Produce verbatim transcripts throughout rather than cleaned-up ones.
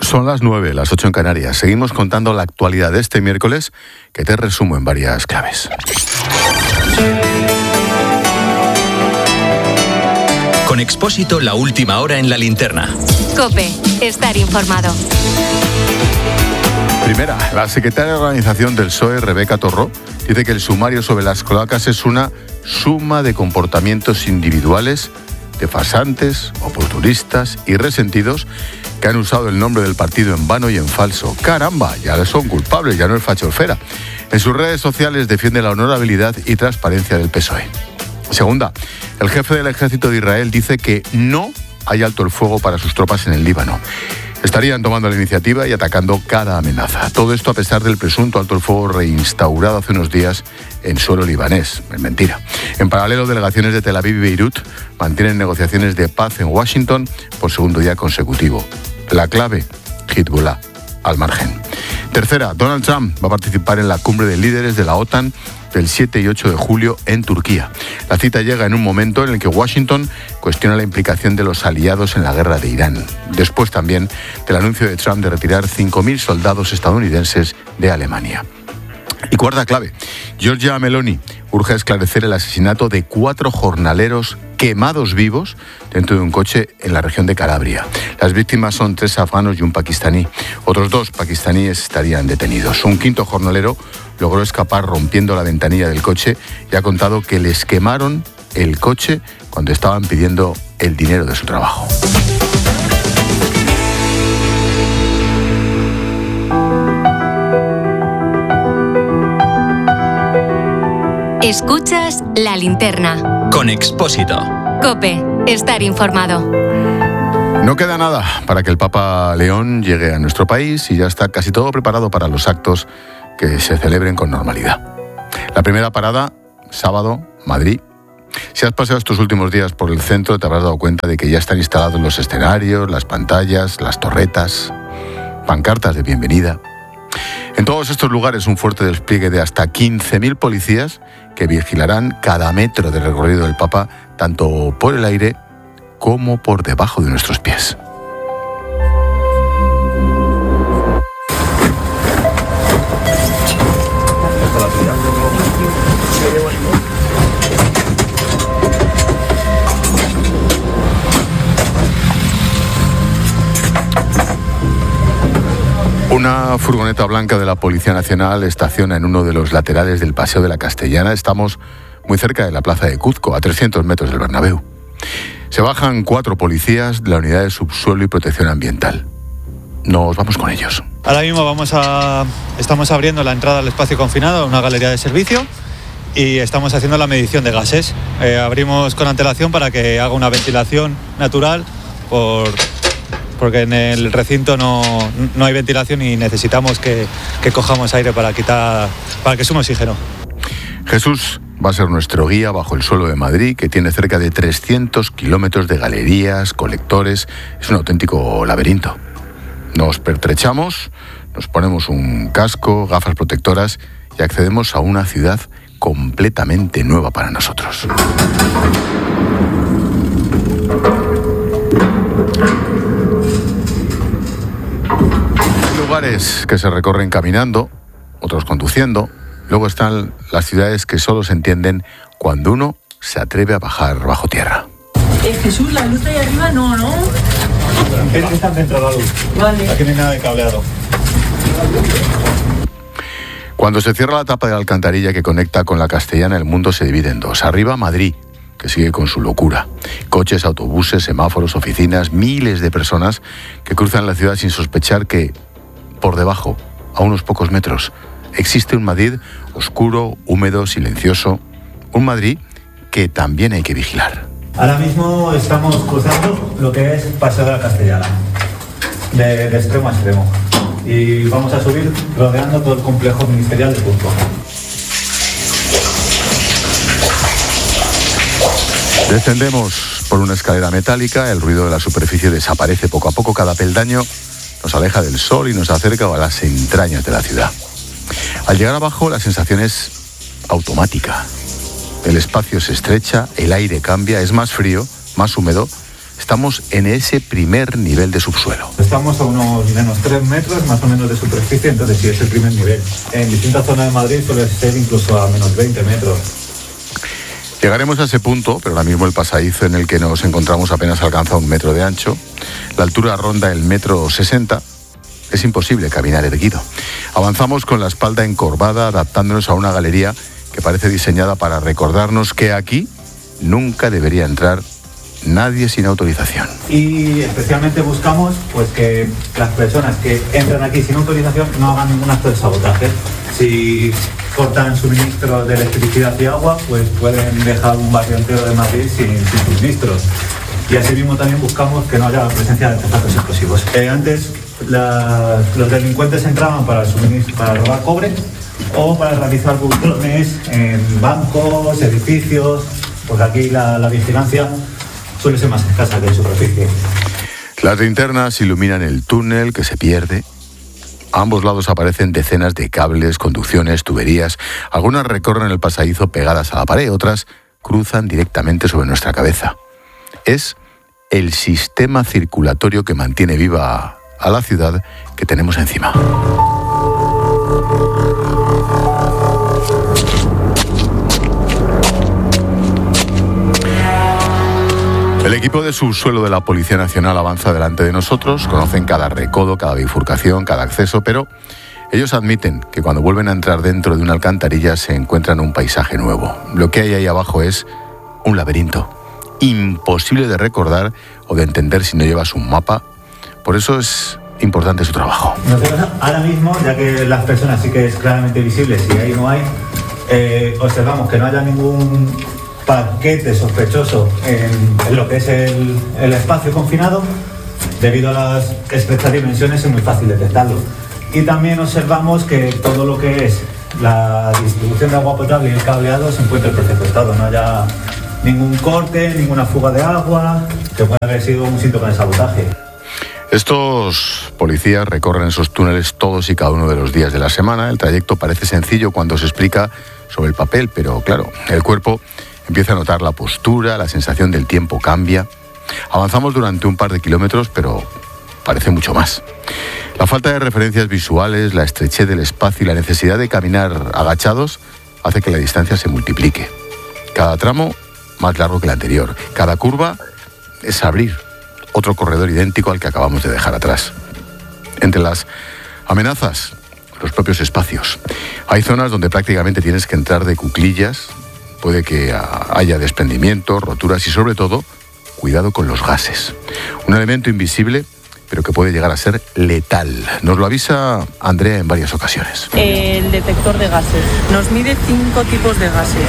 Son las nueve, las ocho en Canarias. Seguimos contando la actualidad de este miércoles, que te resumo en varias claves. Con Expósito, la última hora en la linterna. COPE, estar informado. Primera, la secretaria de Organización del P S O E, Rebeca Torró, dice que el sumario sobre las cloacas es una suma de comportamientos individuales de farsantes, oportunistas y resentidos que han usado el nombre del partido en vano y en falso. ¡Caramba! Ya son culpables, ya no es fachosfera. En sus redes sociales defiende la honorabilidad y transparencia del P S O E. Segunda, el jefe del ejército de Israel dice que no hay alto el fuego para sus tropas en el Líbano. Estarían tomando la iniciativa y atacando cada amenaza. Todo esto a pesar del presunto alto el fuego reinstaurado hace unos días en suelo libanés. Es mentira. En paralelo, delegaciones de Tel Aviv y Beirut mantienen negociaciones de paz en Washington por segundo día consecutivo. La clave, Hezbollah, al margen. Tercera, Donald Trump va a participar en la cumbre de líderes de la OTAN del siete y ocho de julio en Turquía. La cita llega en un momento en el que Washington cuestiona la implicación de los aliados en la guerra de Irán. Después también del anuncio de Trump de retirar cinco mil soldados estadounidenses de Alemania. Y cuarta clave, Giorgia Meloni urge a esclarecer el asesinato de cuatro jornaleros quemados vivos dentro de un coche en la región de Calabria. Las víctimas son tres afganos y un pakistaní. Otros dos pakistaníes estarían detenidos. Un quinto jornalero logró escapar rompiendo la ventanilla del coche y ha contado que les quemaron el coche cuando estaban pidiendo el dinero de su trabajo. Escuchas La Linterna. Con Expósito. COPE, estar informado. No queda nada para que el Papa León llegue a nuestro país y ya está casi todo preparado para los actos que se celebren con normalidad. La primera parada, sábado, Madrid. Si has paseado estos últimos días por el centro, te habrás dado cuenta de que ya están instalados los escenarios, las pantallas, las torretas, pancartas de bienvenida. En todos estos lugares un fuerte despliegue de hasta quince mil policías que vigilarán cada metro del recorrido del Papa, tanto por el aire como por debajo de nuestros pies. Una furgoneta blanca de la Policía Nacional estaciona en uno de los laterales del Paseo de la Castellana. Estamos muy cerca de la Plaza de Cuzco, a trescientos metros del Bernabéu. Se bajan cuatro policías de la Unidad de Subsuelo y Protección Ambiental. Nos vamos con ellos. Ahora mismo vamos a, estamos abriendo la entrada al espacio confinado, una galería de servicio, y estamos haciendo la medición de gases. Eh, abrimos con antelación para que haga una ventilación natural por... porque en el recinto no, no hay ventilación y necesitamos que, que cojamos aire para quitar, para que sume oxígeno. Jesús va a ser nuestro guía bajo el suelo de Madrid, que tiene cerca de trescientos kilómetros de galerías, colectores. Es un auténtico laberinto. Nos pertrechamos, nos ponemos un casco, gafas protectoras y accedemos a una ciudad completamente nueva para nosotros. Lugares que se recorren caminando, otros conduciendo. Luego están las ciudades que solo se entienden cuando uno se atreve a bajar bajo tierra. Eh, Jesús, la luz de ahí arriba no, ¿no? Están dentro de la luz. Vale. Aquí no hay nada de cableado. Cuando se cierra la tapa de la alcantarilla que conecta con la Castellana, el mundo se divide en dos. Arriba, Madrid, que sigue con su locura. Coches, autobuses, semáforos, oficinas, miles de personas que cruzan la ciudad sin sospechar que por debajo, a unos pocos metros, existe un Madrid oscuro, húmedo, silencioso. Un Madrid que también hay que vigilar. Ahora mismo estamos cruzando lo que es Paseo de la Castellana, de, de extremo a extremo. Y vamos a subir rodeando todo el complejo ministerial de Cuzco. Descendemos por una escalera metálica, el ruido de la superficie desaparece poco a poco, cada peldaño nos aleja del sol y nos acerca a las entrañas de la ciudad. Al llegar abajo, la sensación es automática. El espacio se estrecha, el aire cambia, es más frío, más húmedo, Estamos en ese primer nivel de subsuelo. Estamos a unos menos tres metros más o menos de superficie, entonces sí es el primer nivel. En distintas zonas de Madrid suele ser incluso a menos veinte metros. Llegaremos a ese punto, pero ahora mismo el pasadizo en el que nos encontramos apenas alcanza un metro de ancho. La altura ronda el metro sesenta. Es imposible caminar erguido. Avanzamos con la espalda encorvada, adaptándonos a una galería que parece diseñada para recordarnos que aquí nunca debería entrar nadie sin autorización. Y especialmente buscamos pues que las personas que entran aquí sin autorización no hagan ningún acto de sabotaje. Si cortan suministros de electricidad y agua, pues pueden dejar un barrio entero de Madrid sin, sin suministros. Y asimismo también buscamos que no haya presencia de artefactos explosivos. Eh, antes la, los delincuentes entraban para, para robar cobre o para realizar buclones en bancos, edificios, porque aquí la, la vigilancia suele ser más escasa que en superficie. Las linternas iluminan el túnel que se pierde. A ambos lados aparecen decenas de cables, conducciones, tuberías. Algunas recorren el pasadizo pegadas a la pared, otras cruzan directamente sobre nuestra cabeza. Es el sistema circulatorio que mantiene viva a la ciudad que tenemos encima. El equipo de subsuelo de la Policía Nacional avanza delante de nosotros, conocen cada recodo, cada bifurcación, cada acceso, pero ellos admiten que cuando vuelven a entrar dentro de una alcantarilla se encuentran un paisaje nuevo. Lo que hay ahí abajo es un laberinto, imposible de recordar o de entender si no llevas un mapa. Por eso es importante su trabajo. Nosotros ahora mismo, ya que las personas sí que es claramente visible, si ahí no hay, eh, observamos que no haya ningún paquete sospechoso en, en lo que es el, el espacio confinado. Debido a las estrechas dimensiones es muy fácil detectarlo. Y también observamos que todo lo que es la distribución de agua potable y el cableado se encuentra en perfecto estado. No haya ningún corte, ninguna fuga de agua, que puede haber sido un síntoma de sabotaje. Estos policías recorren esos túneles todos y cada uno de los días de la semana. El trayecto parece sencillo cuando se explica sobre el papel, pero claro, el cuerpo empieza a notar la postura, la sensación del tiempo cambia. Avanzamos durante un par de kilómetros, pero parece mucho más. La falta de referencias visuales, la estrechez del espacio y la necesidad de caminar agachados hace que la distancia se multiplique. Cada tramo más largo que el anterior. Cada curva es abrir otro corredor idéntico al que acabamos de dejar atrás. Entre las amenazas, los propios espacios. Hay zonas donde prácticamente tienes que entrar de cuclillas. Puede que haya desprendimientos, roturas y sobre todo, cuidado con los gases. Un elemento invisible, pero que puede llegar a ser letal. Nos lo avisa Andrea en varias ocasiones. El detector de gases. Nos mide cinco tipos de gases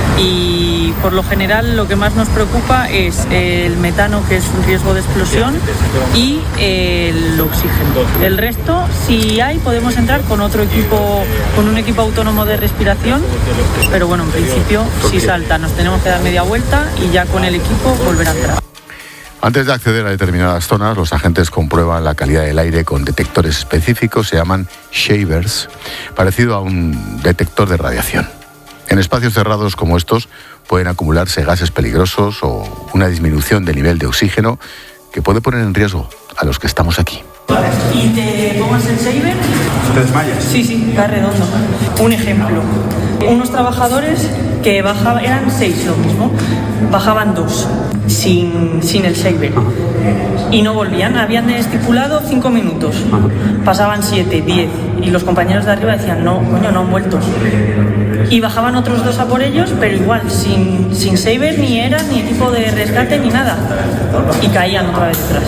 y por lo general lo que más nos preocupa es el metano, que es un riesgo de explosión, y el oxígeno. El resto, si hay, podemos entrar con otro equipo, con un equipo autónomo de respiración, pero bueno, en principio si salta nos tenemos que dar media vuelta y ya con el equipo volver a entrar. Antes de acceder a determinadas zonas, los agentes comprueban la calidad del aire con detectores específicos, se llaman shavers, parecido a un detector de radiación. En espacios cerrados como estos pueden acumularse gases peligrosos o una disminución del nivel de oxígeno que puede poner en riesgo a los que estamos aquí. ¿Y te pongas el shaver? ¿Te desmayas? Sí, sí, está redondo. Un ejemplo, unos trabajadores que bajaban, eran seis lo mismo, bajaban dos sin, sin el shaver y no volvían, habían estipulado cinco minutos, pasaban siete, diez y los compañeros de arriba decían no, coño, no han vuelto. Y bajaban otros dos a por ellos, pero igual, sin, sin shaver ni era ni equipo de rescate ni nada, y caían otra vez atrás.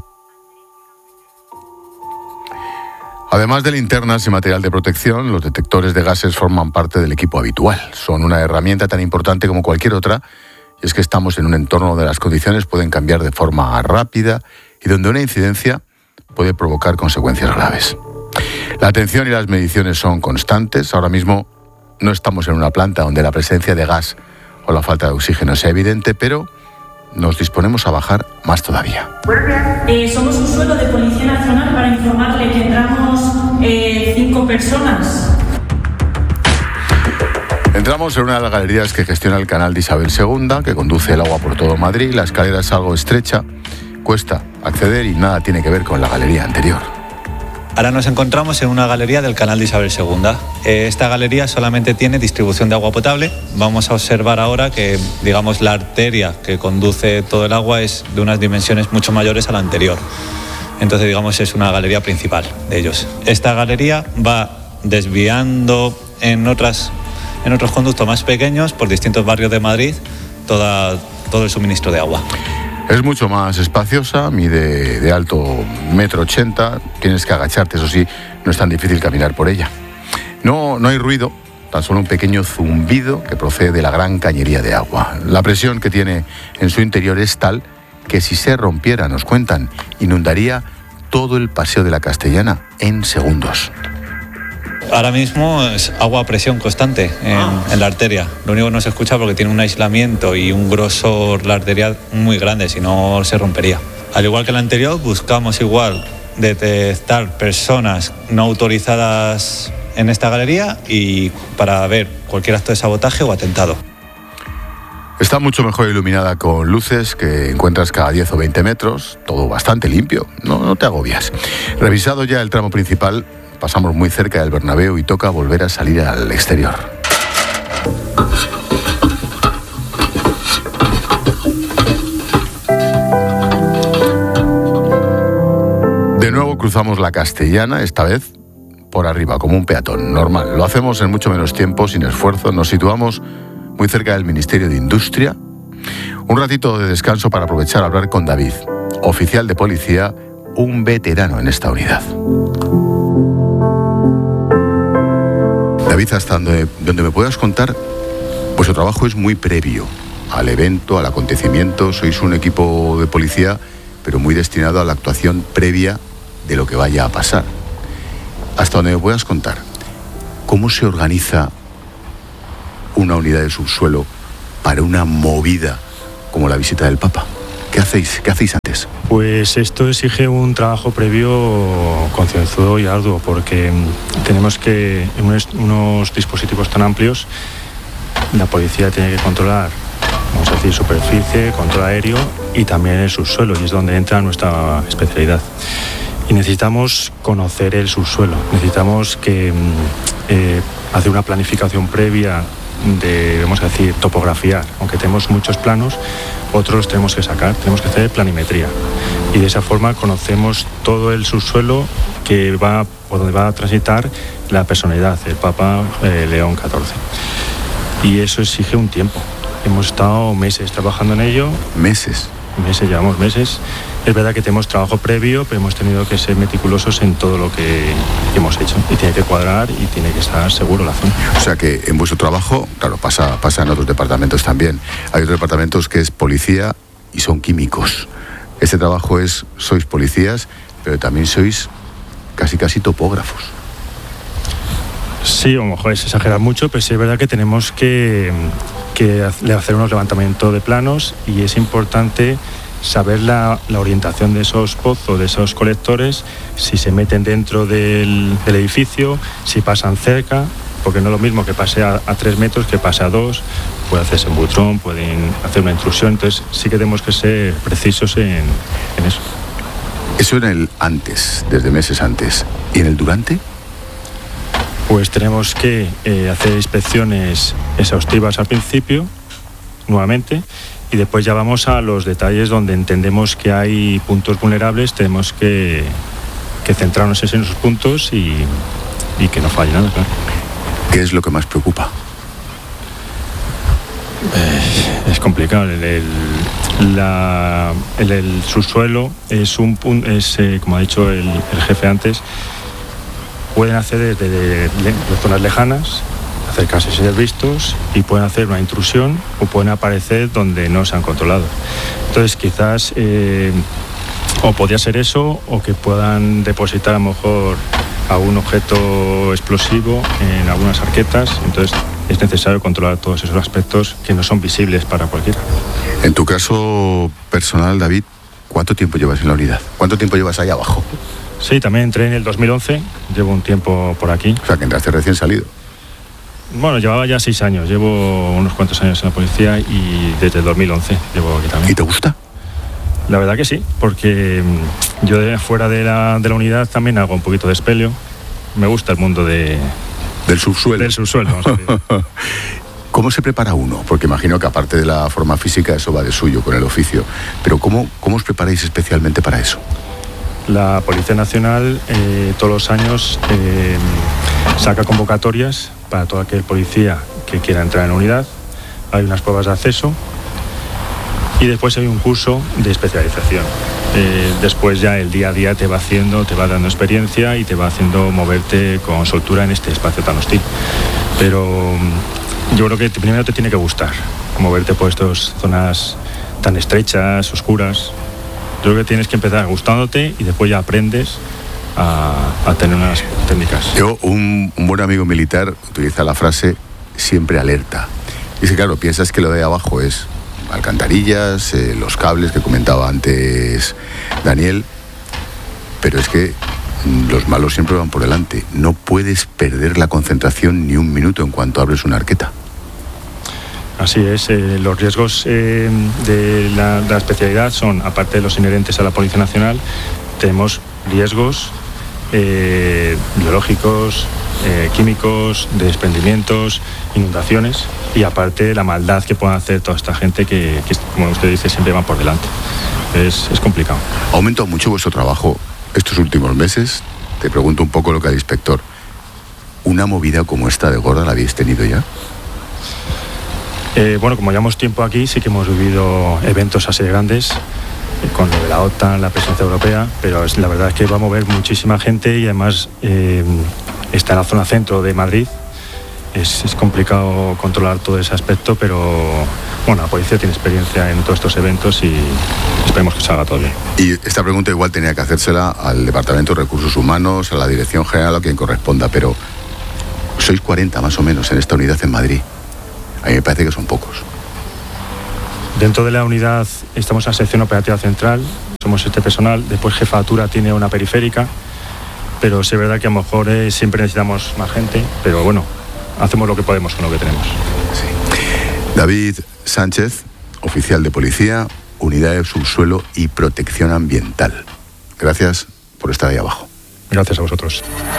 Además de linternas y material de protección, los detectores de gases forman parte del equipo habitual. Son una herramienta tan importante como cualquier otra, y es que estamos en un entorno donde las condiciones pueden cambiar de forma rápida y donde una incidencia puede provocar consecuencias graves. La atención y las mediciones son constantes. Ahora mismo no estamos en una planta donde la presencia de gas o la falta de oxígeno sea evidente, pero nos disponemos a bajar más todavía. Eh, somos un suelo de Policía Nacional para informarle que entramos eh, cinco personas. Entramos en una de las galerías que gestiona el canal de Isabel segunda, que conduce el agua por todo Madrid. La escalera es algo estrecha cuesta acceder y nada tiene que ver con la galería anterior. Ahora nos encontramos en una galería del canal de Isabel segunda. Esta galería solamente tiene distribución de agua potable. Vamos a observar ahora que, digamos, la arteria que conduce todo el agua es de unas dimensiones mucho mayores a la anterior. Entonces, digamos, es una galería principal de ellos. Esta galería va desviando en, otras, en otros conductos más pequeños por distintos barrios de Madrid toda, todo el suministro de agua. Es mucho más espaciosa, mide de alto metro ochenta, tienes que agacharte, eso sí, no es tan difícil caminar por ella. No, no hay ruido, tan solo un pequeño zumbido que procede de la gran cañería de agua. La presión que tiene en su interior es tal que si se rompiera, nos cuentan, inundaría todo el Paseo de la Castellana en segundos. Ahora mismo es agua a presión constante en, en la arteria. Lo único que no se escucha porque tiene un aislamiento y un grosor la arteria muy grande, si no se rompería. Al igual que la anterior, buscamos igual detectar personas no autorizadas en esta galería y para ver cualquier acto de sabotaje o atentado. Está mucho mejor iluminada con luces que encuentras cada diez o veinte metros, todo bastante limpio, no, no te agobias. Revisado ya el tramo principal, pasamos muy cerca del Bernabéu y toca volver a salir al exterior. De nuevo cruzamos la Castellana, esta vez por arriba, como un peatón, normal. Lo hacemos en mucho menos tiempo, sin esfuerzo. Nos situamos muy cerca del Ministerio de Industria. Un ratito de descanso para aprovechar a hablar con David, oficial de policía, un veterano en esta unidad. David, hasta donde, donde me puedas contar, vuestro trabajo es muy previo al evento, al acontecimiento. Sois un equipo de policía, pero muy destinado a la actuación previa de lo que vaya a pasar. Hasta donde me puedas contar, ¿cómo se organiza una unidad de subsuelo para una movida como la visita del Papa? ¿Qué hacéis? ¿Qué hacéis antes? Pues esto exige un trabajo previo concienzudo y arduo, porque tenemos que, en unos, unos dispositivos tan amplios, la policía tiene que controlar, vamos a decir, superficie, control aéreo y también el subsuelo, y es donde entra nuestra especialidad. Y necesitamos conocer el subsuelo, necesitamos que eh, hacer una planificación previa de, vamos a decir, topografiar. Aunque tenemos muchos planos, otros los tenemos que sacar, tenemos que hacer planimetría. Y de esa forma conocemos todo el subsuelo que va, por donde va a transitar la personalidad, el Papa eh, León catorce. Y eso exige un tiempo. Hemos estado meses trabajando en ello. ¿Meses? Meses, llevamos meses. Es verdad que tenemos trabajo previo, pero hemos tenido que ser meticulosos en todo lo que hemos hecho. Y tiene que cuadrar y tiene que estar seguro la zona. O sea que en vuestro trabajo, claro, pasa, pasa en otros departamentos también. Hay otros departamentos que es policía y son químicos. Este trabajo es, sois policías, pero también sois casi casi topógrafos. Sí, a lo mejor es exagerar mucho, pero sí es verdad que tenemos que, que hacer unos levantamientos de planos y es importante saber la, la orientación de esos pozos, de esos colectores, si se meten dentro del, del edificio, si pasan cerca, porque no es lo mismo que pase a, a tres metros que pase a dos, puede hacerse un butrón, pueden hacer una intrusión, entonces sí que tenemos que ser precisos en, en eso. Eso en el antes, desde meses antes. ¿Y en el durante? Pues tenemos que eh, hacer inspecciones exhaustivas al principio, nuevamente, y después ya vamos a los detalles donde entendemos que hay puntos vulnerables, tenemos que, que centrarnos en esos puntos y, y que no falle nada, claro. ¿Qué es lo que más preocupa? Eh, es complicado. El, el, la, el, el subsuelo es un punto, es, eh, como ha dicho el, el jefe antes, pueden hacer desde de, de, de zonas lejanas, acercarse sin ser vistos y pueden hacer una intrusión o pueden aparecer donde no se han controlado. Entonces quizás eh, o podría ser eso o que puedan depositar a lo mejor algún objeto explosivo en algunas arquetas. Entonces es necesario controlar todos esos aspectos que no son visibles para cualquiera. En tu caso personal, David, ¿cuánto tiempo llevas en la unidad? ¿Cuánto tiempo llevas ahí abajo? Sí, también entré en el dos mil once, llevo un tiempo por aquí. O sea, que entraste recién salido. Bueno, llevaba ya seis años, llevo unos cuantos años en la policía y desde el dos mil once llevo aquí también. ¿Y te gusta? La verdad que sí, porque yo de, fuera de la, de la unidad también hago un poquito de espeleo. Me gusta el mundo de, del subsuelo. Del subsuelo, vamos a decir. ¿Cómo se prepara uno? Porque imagino que aparte de la forma física, eso va de suyo con el oficio. Pero ¿cómo, cómo os preparáis especialmente para eso? La Policía Nacional eh, todos los años eh, saca convocatorias para todo aquel policía que quiera entrar en la unidad. Hay unas pruebas de acceso y después hay un curso de especialización. Eh, después ya el día a día te va haciendo, te va dando experiencia y te va haciendo moverte con soltura en este espacio tan hostil. Pero yo creo que primero te tiene que gustar moverte por estas zonas tan estrechas, oscuras. Yo creo que tienes que empezar gustándote y después ya aprendes a, a tener unas técnicas. Yo, un, un buen amigo militar utiliza la frase siempre alerta. Y es que claro, piensas que lo de abajo es alcantarillas, eh, los cables que comentaba antes Daniel, pero es que los malos siempre van por delante. No puedes perder la concentración ni un minuto en cuanto abres una arqueta. Así es, eh, los riesgos eh, de, la, de la especialidad son, aparte de los inherentes a la Policía Nacional, tenemos riesgos eh, biológicos, eh, químicos, de desprendimientos, inundaciones y aparte la maldad que pueden hacer toda esta gente que, que como usted dice, siempre van por delante. Es, es complicado. ¿Ha aumentado mucho vuestro trabajo estos últimos meses? Te pregunto un poco lo que al inspector. ¿Una movida como esta de gorda la habéis tenido ya? Eh, bueno, como llevamos tiempo aquí, sí que hemos vivido eventos así grandes, eh, con lo de la OTAN, la presencia europea, pero es, la verdad es que va a mover muchísima gente y además eh, está en la zona centro de Madrid. Es, es complicado controlar todo ese aspecto, pero bueno, la policía tiene experiencia en todos estos eventos y esperemos que salga todo bien. Y esta pregunta igual tenía que hacérsela al Departamento de Recursos Humanos, a la Dirección General, a quien corresponda, pero sois cuarenta más o menos en esta unidad en Madrid. A mí me parece que son pocos. Dentro de la unidad estamos en la sección operativa central, somos este personal, después jefatura tiene una periférica, pero sí es verdad que a lo mejor eh, siempre necesitamos más gente, pero bueno, hacemos lo que podemos con lo que tenemos. Sí. David Sánchez, oficial de policía, unidad de subsuelo y protección ambiental. Gracias por estar ahí abajo. Gracias a vosotros.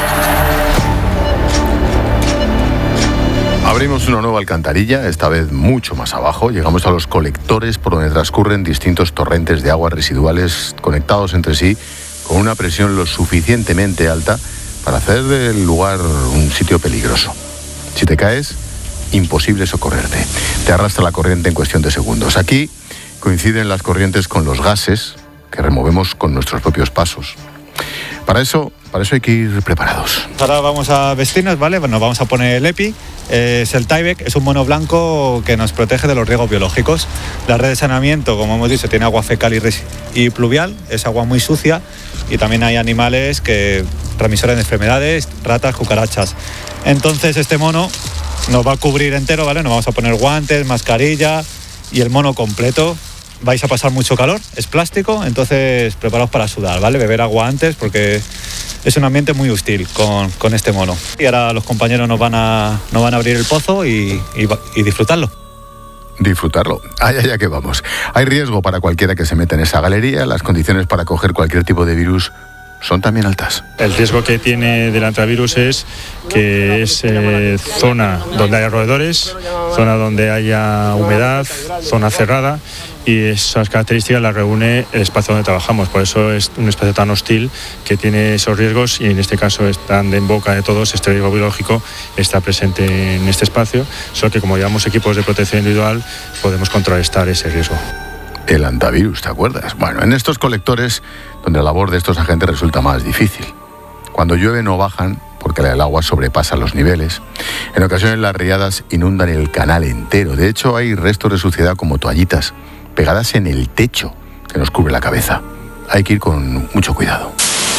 Abrimos una nueva alcantarilla, esta vez mucho más abajo. Llegamos a los colectores por donde transcurren distintos torrentes de aguas residuales conectados entre sí con una presión lo suficientemente alta para hacer del lugar un sitio peligroso. Si te caes, imposible socorrerte. Te arrastra la corriente en cuestión de segundos. Aquí coinciden las corrientes con los gases que removemos con nuestros propios pasos. Para eso, para eso hay que ir preparados. Ahora vamos a vestirnos, ¿vale? Bueno, vamos a poner el EPI. Eh, es el Tyvek, es un mono blanco que nos protege de los riesgos biológicos. La red de saneamiento, como hemos dicho, tiene agua fecal y, res- y pluvial, es agua muy sucia y también hay animales que transmisores de enfermedades, ratas, cucarachas. Entonces este mono nos va a cubrir entero, ¿vale? Nos vamos a poner guantes, mascarilla y el mono completo. Vais a pasar mucho calor, es plástico, entonces preparaos para sudar, ¿vale? Beber agua antes porque es un ambiente muy hostil con, con este mono. Y ahora los compañeros nos van a, nos van a abrir el pozo y, y, y disfrutarlo. Disfrutarlo. Allá ya que vamos. Hay riesgo para cualquiera que se meta en esa galería. Las condiciones para coger cualquier tipo de virus son también altas. El riesgo que tiene del antivirus es que es eh, zona donde haya roedores, zona donde haya humedad, zona cerrada, y esas características las reúne el espacio donde trabajamos. Por eso es un espacio tan hostil que tiene esos riesgos y en este caso están en boca de todos. Este riesgo biológico está presente en este espacio, solo que como llevamos equipos de protección individual podemos contrarrestar ese riesgo. El antivirus, ¿te acuerdas? Bueno, en estos colectores donde la labor de estos agentes resulta más difícil. Cuando llueve no bajan porque el agua sobrepasa los niveles. En ocasiones las riadas inundan el canal entero. De hecho, hay restos de suciedad como toallitas pegadas en el techo que nos cubre la cabeza. Hay que ir con mucho cuidado.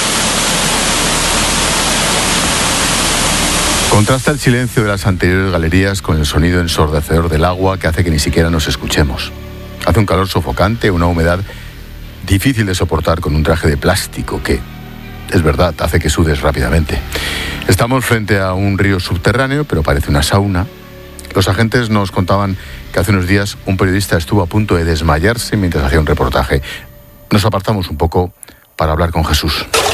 Contrasta el silencio de las anteriores galerías con el sonido ensordecedor del agua que hace que ni siquiera nos escuchemos. Hace un calor sofocante, una humedad difícil de soportar con un traje de plástico que, es verdad, hace que sudes rápidamente. Estamos frente a un río subterráneo, pero parece una sauna. Los agentes nos contaban que hace unos días un periodista estuvo a punto de desmayarse mientras hacía un reportaje. Nos apartamos un poco para hablar con Jesús.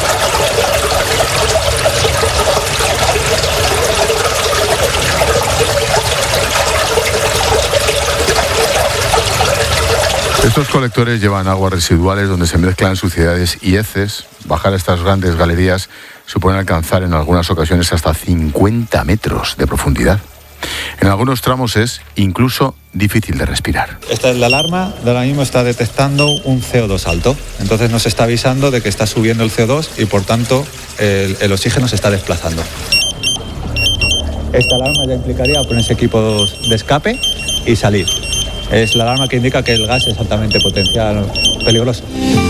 Estos colectores llevan aguas residuales donde se mezclan suciedades y heces. Bajar estas grandes galerías supone alcanzar en algunas ocasiones hasta cincuenta metros de profundidad. En algunos tramos es incluso difícil de respirar. Esta es la alarma, de ahora mismo está detectando un C O dos alto. Entonces nos está avisando de que está subiendo el C O dos y por tanto el, el oxígeno se está desplazando. Esta alarma ya implicaría ponerse equipos de escape y salir. Es la alarma que indica que el gas es altamente potencial peligroso.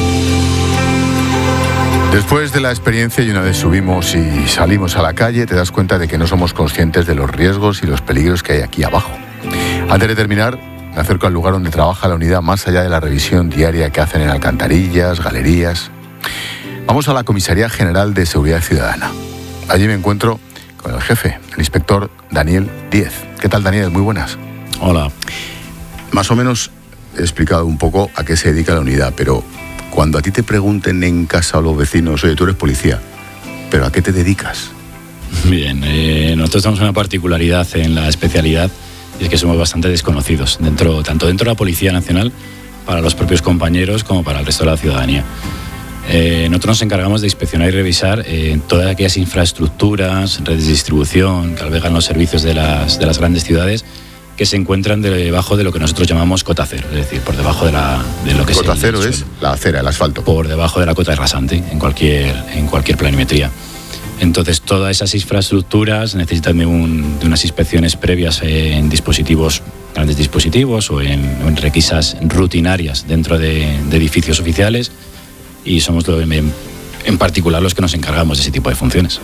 Después de la experiencia y una vez subimos y salimos a la calle, te das cuenta de que no somos conscientes de los riesgos y los peligros que hay aquí abajo. Antes de terminar, me acerco al lugar donde trabaja la unidad más allá de la revisión diaria que hacen en alcantarillas, galerías. Vamos a la Comisaría General de Seguridad Ciudadana. Allí me encuentro con el jefe, el inspector Daniel Díez. ¿Qué tal, Daniel? Muy buenas. Hola. Más o menos he explicado un poco a qué se dedica la unidad, pero cuando a ti te pregunten en casa o los vecinos, oye, tú eres policía, ¿pero a qué te dedicas? Bien, eh, nosotros tenemos una particularidad en la especialidad, y es que somos bastante desconocidos, dentro, tanto dentro de la Policía Nacional, para los propios compañeros, como para el resto de la ciudadanía. Eh, nosotros nos encargamos de inspeccionar y revisar eh, todas aquellas infraestructuras, redes de distribución que albergan los servicios de las, de las grandes ciudades, que se encuentran debajo de lo que nosotros llamamos cota cero, es decir, por debajo de, la, de lo que cota es cero es la acera, el asfalto. Por debajo de la cota de rasante, en cualquier, en cualquier planimetría. Entonces, todas esas infraestructuras necesitan de, un, de unas inspecciones previas en dispositivos, grandes dispositivos o en, o en requisas rutinarias dentro de, de edificios oficiales, y somos lo, en, en particular los que nos encargamos de ese tipo de funciones.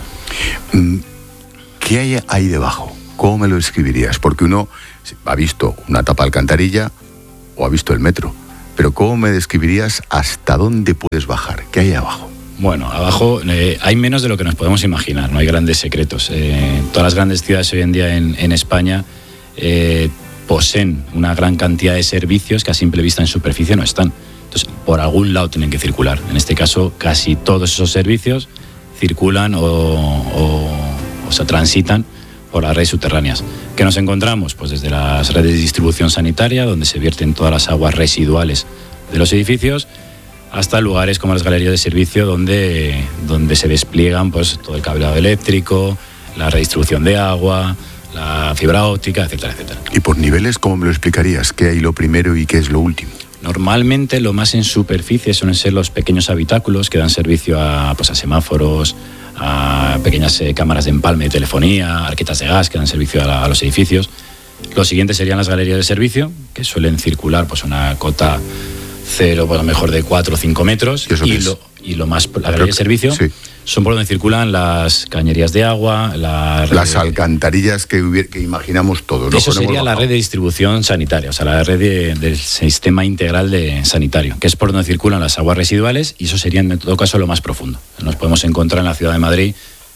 ¿Qué hay ahí debajo? ¿Cómo me lo describirías? Porque uno ha visto una tapa de alcantarilla o ha visto el metro, pero ¿cómo me describirías hasta dónde puedes bajar? ¿Qué hay abajo? Bueno, abajo eh, hay menos de lo que nos podemos imaginar, no hay grandes secretos. Eh, todas las grandes ciudades hoy en día en, en España eh, poseen una gran cantidad de servicios que a simple vista en superficie no están. Entonces, por algún lado tienen que circular. En este caso, casi todos esos servicios circulan o, o, o se transitan por las redes subterráneas. ¿Qué nos encontramos? Pues desde las redes de distribución sanitaria, donde se vierten todas las aguas residuales de los edificios, hasta lugares como las galerías de servicio, donde, donde se despliegan pues, todo el cableado eléctrico, la redistribución de agua, la fibra óptica, etcétera, etcétera. ¿Y por niveles cómo me lo explicarías? ¿Qué hay lo primero y qué es lo último? Normalmente lo más en superficie suelen ser los pequeños habitáculos que dan servicio a, pues, a semáforos, a pequeñas eh, cámaras de empalme de telefonía, arquetas de gas que dan servicio a, la, a los edificios. Los siguientes serían las galerías de servicio, que suelen circular pues una cota cero, pues a lo mejor de cuatro o cinco metros. ¿Y eso y, qué es? lo, y lo más, la galería de servicio sí. son por donde circulan las cañerías de agua, la red las de, alcantarillas que, hubiera, que imaginamos todos. Eso sería la red de distribución sanitaria, o sea, la red de, del sistema integral de sanitario, que es por donde circulan las aguas residuales, y eso sería en todo caso lo más profundo. Nos podemos encontrar en la ciudad de Madrid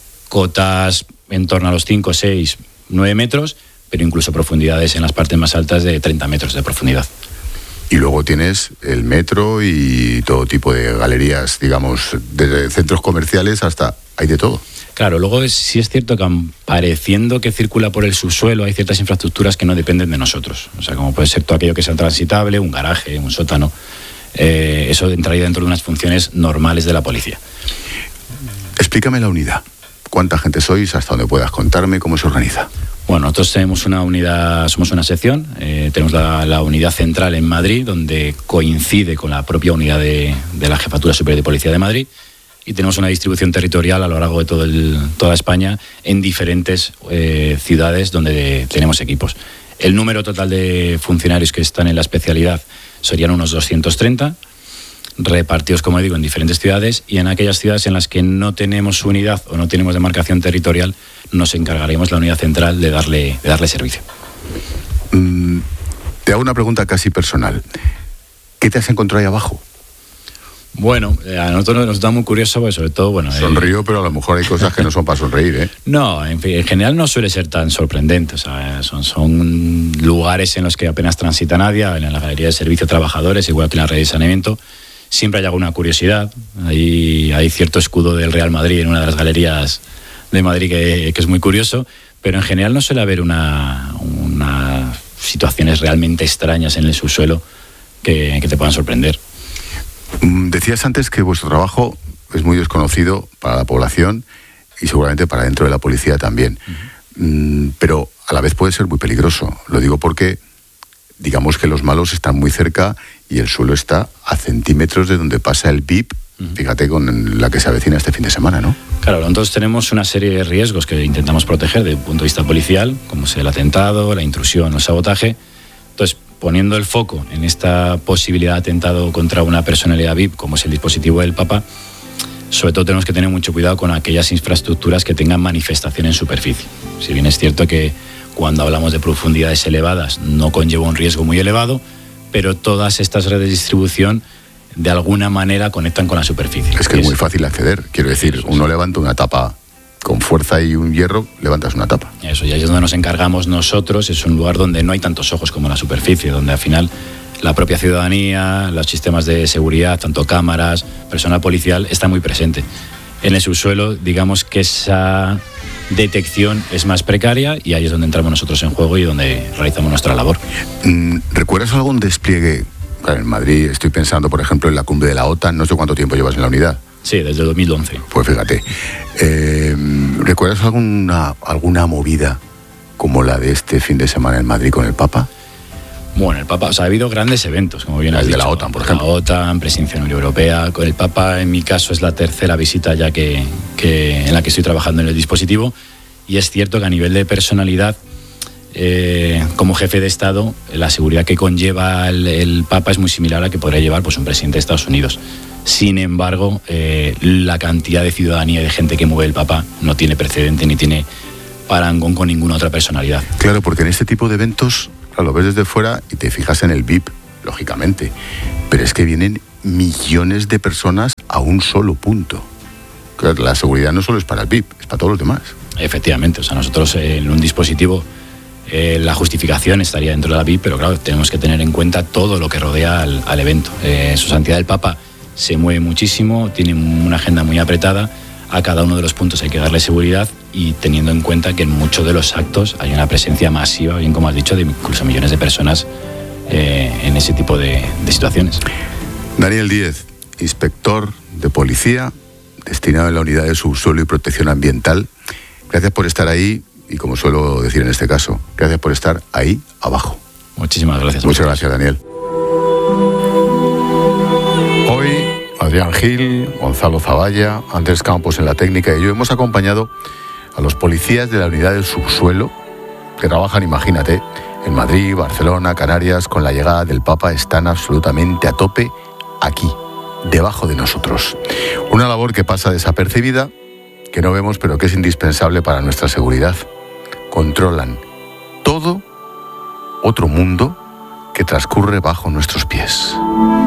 cotas en torno a los cinco, seis, nueve metros, pero incluso profundidades en las partes más altas de treinta metros de profundidad. Y luego tienes el metro y todo tipo de galerías, digamos, desde centros comerciales hasta... hay de todo. Claro, luego es, sí es cierto que pareciendo que circula por el subsuelo, hay ciertas infraestructuras que no dependen de nosotros. O sea, como puede ser todo aquello que sea transitable, un garaje, un sótano. Eh, eso entraría dentro de unas funciones normales de la policía. Explícame la unidad. ¿Cuánta gente sois? ¿Hasta dónde puedas contarme? ¿Cómo se organiza? Bueno, nosotros tenemos una unidad, somos una sección, eh, tenemos la, la unidad central en Madrid, donde coincide con la propia unidad de, de la Jefatura Superior de Policía de Madrid, y tenemos una distribución territorial a lo largo de todo el, toda España en diferentes eh, ciudades donde tenemos equipos. El número total de funcionarios que están en la especialidad serían unos doscientos treinta, repartidos, como digo, en diferentes ciudades, y en aquellas ciudades en las que no tenemos unidad o no tenemos demarcación territorial, nos encargaremos la unidad central de darle, de darle servicio. Mm, te hago una pregunta casi personal. ¿Qué te has encontrado ahí abajo? Bueno, a nosotros nos da muy curioso, pues sobre todo, bueno... Sonrío, eh, pero a lo mejor hay cosas que no son para sonreír, ¿eh? No, en, fin, en general no suele ser tan sorprendente. O sea, son, son lugares en los que apenas transita nadie, en la galería de servicio trabajadores, igual que en la red de saneamiento. siempre hay alguna curiosidad. Hay, hay cierto escudo del Real Madrid en una de las galerías de Madrid que, que es muy curioso, pero en general no suele haber una, una situaciones realmente extrañas en el subsuelo que, que te puedan sorprender. Decías antes que vuestro trabajo es muy desconocido para la población y seguramente para dentro de la policía también. Uh-huh. Mm, pero a la vez puede ser muy peligroso. Lo digo porque digamos que los malos están muy cerca y el suelo está a centímetros de donde pasa el V I P. Uh-huh. Fíjate con la que se avecina este fin de semana, ¿no? Claro, nosotros tenemos una serie de riesgos que intentamos proteger desde un punto de vista policial, como es el atentado, la intrusión o el sabotaje. Entonces, poniendo el foco en esta posibilidad de atentado contra una personalidad V I P, como es el dispositivo del Papa, sobre todo tenemos que tener mucho cuidado con aquellas infraestructuras que tengan manifestación en superficie. Si bien es cierto que cuando hablamos de profundidades elevadas no conlleva un riesgo muy elevado, pero todas estas redes de distribución de alguna manera conectan con la superficie. Es que es, es muy fácil acceder. Quiero decir, eso, uno sí. levanta una tapa con fuerza y un hierro, levantas una tapa. Eso, y ahí es donde nos encargamos nosotros. Es un lugar donde no hay tantos ojos como la superficie, donde al final la propia ciudadanía, los sistemas de seguridad, tanto cámaras, personal policial, está muy presente. En el subsuelo, digamos que esa detección es más precaria y ahí es donde entramos nosotros en juego y donde realizamos nuestra labor. ¿Recuerdas algún despliegue? En Madrid estoy pensando, por ejemplo, en la cumbre de la OTAN. No sé cuánto tiempo llevas en la unidad. Sí, desde dos mil once. Pues fíjate. Eh, ¿Recuerdas alguna, alguna movida como la de este fin de semana en Madrid con el Papa? Bueno, el Papa, o sea, ha habido grandes eventos, como bien has dicho. El de la OTAN, por ejemplo. La OTAN, presencia en la Unión Europea. Con el Papa, en mi caso, es la tercera visita ya que, que en la que estoy trabajando en el dispositivo. Y es cierto que a nivel de personalidad, eh, como jefe de Estado, la seguridad que conlleva el, el Papa es muy similar a la que podría llevar pues, un presidente de Estados Unidos. Sin embargo, eh, la cantidad de ciudadanía y de gente que mueve el Papa no tiene precedente ni tiene parangón con ninguna otra personalidad. Claro, porque en este tipo de eventos, claro, lo ves desde fuera y te fijas en el V I P, lógicamente, pero es que vienen millones de personas a un solo punto. Claro, la seguridad no solo es para el V I P, es para todos los demás. Efectivamente, o sea, nosotros eh, en un dispositivo eh, la justificación estaría dentro de la V I P, pero claro, tenemos que tener en cuenta todo lo que rodea al, al evento. Eh, Su Santidad el Papa se mueve muchísimo, tiene una agenda muy apretada, a cada uno de los puntos hay que darle seguridad y teniendo en cuenta que en muchos de los actos hay una presencia masiva, bien como has dicho, de incluso millones de personas eh, en ese tipo de, de situaciones. Daniel Díez, inspector de policía, destinado en la Unidad de Subsuelo y Protección Ambiental. Gracias por estar ahí y, como suelo decir en este caso, gracias por estar ahí abajo. Muchísimas gracias. Muchas gracias, Daniel. Hoy, Adrián Gil, Gonzalo Zavalla, Andrés Campos en la técnica y yo hemos acompañado a los policías de la Unidad del Subsuelo que trabajan, imagínate, en Madrid, Barcelona, Canarias. Con la llegada del Papa están absolutamente a tope aquí, debajo de nosotros. Una labor que pasa desapercibida, que no vemos, pero que es indispensable para nuestra seguridad. Controlan todo otro mundo que transcurre bajo nuestros pies.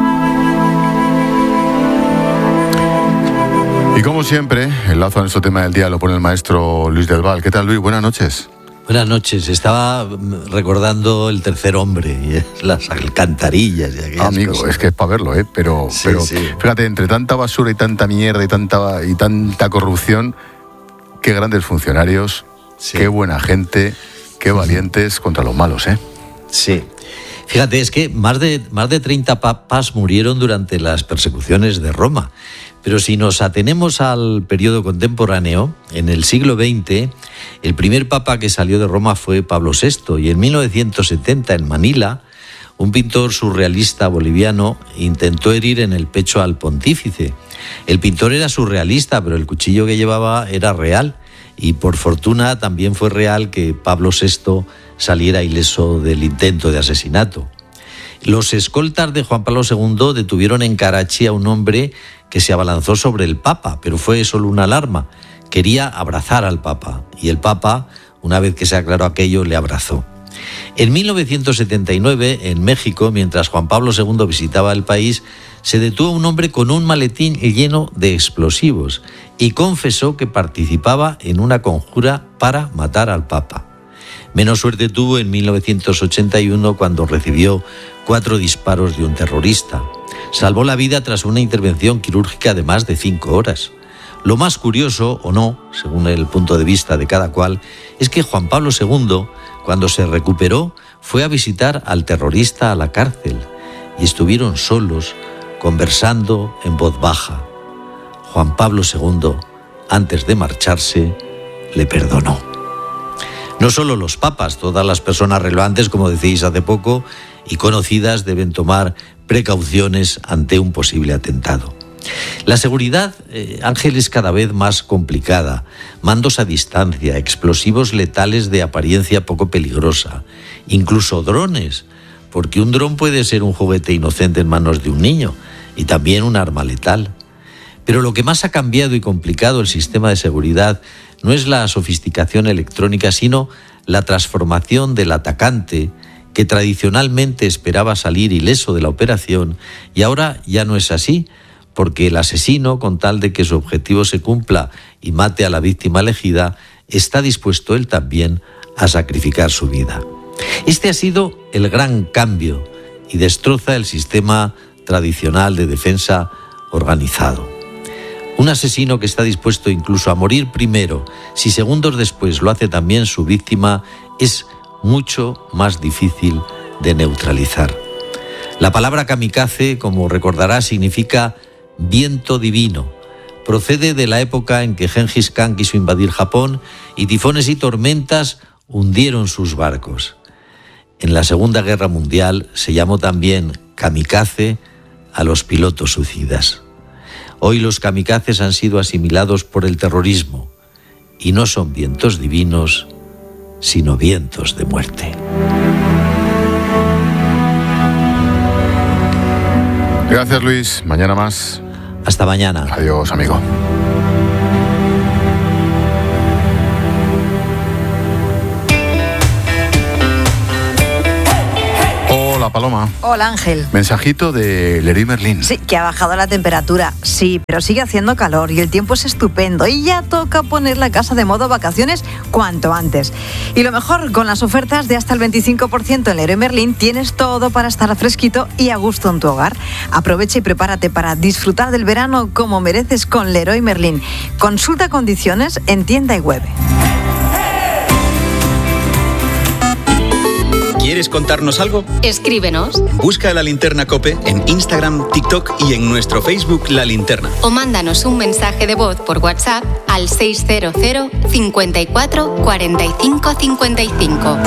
Y como siempre, el lazo a nuestro tema del día lo pone el maestro Luis del Val. ¿Qué tal, Luis? Buenas noches. Buenas noches. Estaba recordando El tercer hombre y las alcantarillas y aquellas Amigo, cosas. Es que es para verlo, ¿eh? Pero, sí, pero sí. Fíjate, entre tanta basura y tanta mierda y tanta, y tanta corrupción, qué grandes funcionarios, sí. Qué buena gente, qué valientes contra los malos, ¿eh? Sí. Fíjate, es que más de, más de treinta papas murieron durante las persecuciones de Roma. Pero si nos atenemos al periodo contemporáneo, en el siglo veinte, el primer papa que salió de Roma fue Pablo sexto, y en mil novecientos setenta, en Manila, un pintor surrealista boliviano intentó herir en el pecho al pontífice. El pintor era surrealista, pero el cuchillo que llevaba era real, y por fortuna también fue real que Pablo sexto saliera ileso del intento de asesinato. Los escoltas de Juan Pablo segundo detuvieron en Karachi a un hombre que se abalanzó sobre el Papa, pero fue solo una alarma. Quería abrazar al Papa, y el Papa, una vez que se aclaró aquello, le abrazó. En mil novecientos setenta y nueve, en México, mientras Juan Pablo segundo visitaba el país, se detuvo un hombre con un maletín lleno de explosivos y confesó que participaba en una conjura para matar al Papa. Menos suerte tuvo en mil novecientos ochenta y uno cuando recibió cuatro disparos de un terrorista. Salvó la vida tras una intervención quirúrgica de más de cinco horas. Lo más curioso, o no, según el punto de vista de cada cual, es que Juan Pablo segundo, cuando se recuperó, fue a visitar al terrorista a la cárcel y estuvieron solos, conversando en voz baja. Juan Pablo segundo, antes de marcharse, le perdonó. No solo los papas, todas las personas relevantes, como decís hace poco, y conocidas deben tomar precauciones ante un posible atentado. La seguridad, eh, Ángel, es cada vez más complicada. Mandos a distancia, explosivos letales de apariencia poco peligrosa, incluso drones, porque un dron puede ser un juguete inocente en manos de un niño y también un arma letal. Pero lo que más ha cambiado y complicado el sistema de seguridad no es la sofisticación electrónica, sino la transformación del atacante, que tradicionalmente esperaba salir ileso de la operación, y ahora ya no es así, porque el asesino, con tal de que su objetivo se cumpla y mate a la víctima elegida, está dispuesto él también a sacrificar su vida. Este ha sido el gran cambio y destroza el sistema tradicional de defensa organizado. Un asesino que está dispuesto incluso a morir primero, si segundos después lo hace también su víctima, es mucho más difícil de neutralizar. La palabra kamikaze, como recordará, significa viento divino. Procede de la época en que Gengis Khan quiso invadir Japón y tifones y tormentas hundieron sus barcos. En la Segunda Guerra Mundial se llamó también kamikaze a los pilotos suicidas. Hoy los kamikazes han sido asimilados por el terrorismo y no son vientos divinos, sino vientos de muerte. Gracias, Luis. Mañana más. Hasta mañana. Adiós, amigo. Hola, Paloma. Hola, Ángel. Mensajito de Leroy Merlin. Sí, que ha bajado la temperatura, sí, pero sigue haciendo calor y el tiempo es estupendo y ya toca poner la casa de modo vacaciones cuanto antes. Y lo mejor, con las ofertas de hasta el veinticinco por ciento en Leroy Merlin tienes todo para estar fresquito y a gusto en tu hogar. Aprovecha y prepárate para disfrutar del verano como mereces con Leroy Merlin. Consulta condiciones en tienda y web. ¿Quieres contarnos algo? Escríbenos. Busca La Linterna COPE en Instagram, TikTok y en nuestro Facebook La Linterna. O mándanos un mensaje de voz por WhatsApp al seis cero cero, cincuenta y cuatro, cuarenta y cinco, cincuenta y cinco.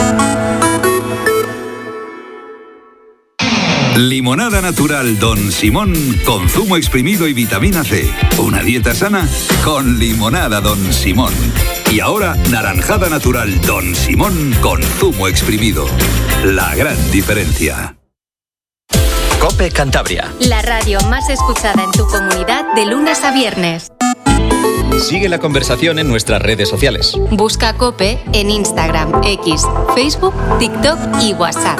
Limonada natural Don Simón con zumo exprimido y vitamina C. Una dieta sana con limonada Don Simón. Y ahora, naranjada natural Don Simón con zumo exprimido. La gran diferencia. COPE Cantabria. La radio más escuchada en tu comunidad de lunes a viernes. Sigue la conversación en nuestras redes sociales. Busca COPE en Instagram, X, Facebook, TikTok y WhatsApp.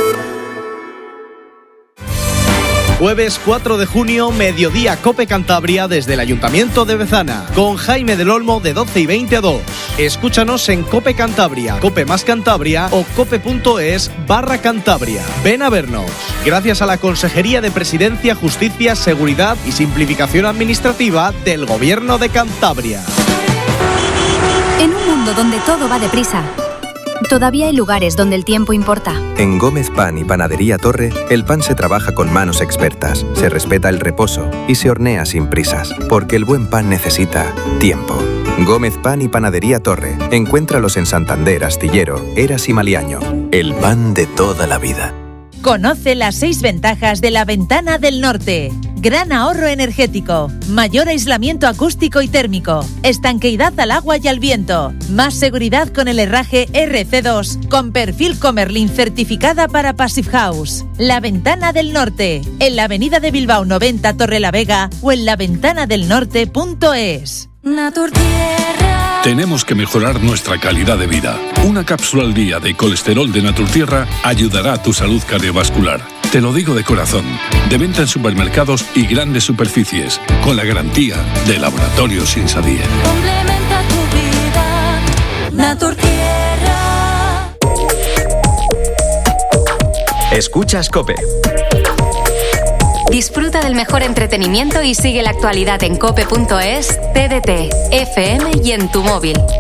Jueves cuatro de junio, mediodía COPE Cantabria desde el Ayuntamiento de Bezana, con Jaime del Olmo de doce y veinte a dos. Escúchanos en COPE Cantabria, COPE más Cantabria o cope.es barra Cantabria. Ven a vernos. Gracias a la Consejería de Presidencia, Justicia, Seguridad y Simplificación Administrativa del Gobierno de Cantabria. En un mundo donde todo va deprisa, todavía hay lugares donde el tiempo importa. En Gómez Pan y Panadería Torre, el pan se trabaja con manos expertas, se respeta el reposo y se hornea sin prisas, porque el buen pan necesita tiempo. Gómez Pan y Panadería Torre. Encuéntralos en Santander, Astillero, Eras y Maliaño. El pan de toda la vida. Conoce las seis ventajas de la Ventana del Norte. Gran ahorro energético, mayor aislamiento acústico y térmico, estanqueidad al agua y al viento, más seguridad con el herraje R C dos, con perfil Comerlin certificada para Passive House. La Ventana del Norte, en la avenida de Bilbao noventa Torrelavega o en la ventana del norte punto es. Tenemos que mejorar nuestra calidad de vida. Una cápsula al día de colesterol de Naturtierra ayudará a tu salud cardiovascular. Te lo digo de corazón. De venta en supermercados y grandes superficies, con la garantía de Laboratorios Insadie. Complementa tu vida, Naturtierra. Escuchas COPE. Disfruta del mejor entretenimiento y sigue la actualidad en cope punto es, T D T, F M y en tu móvil.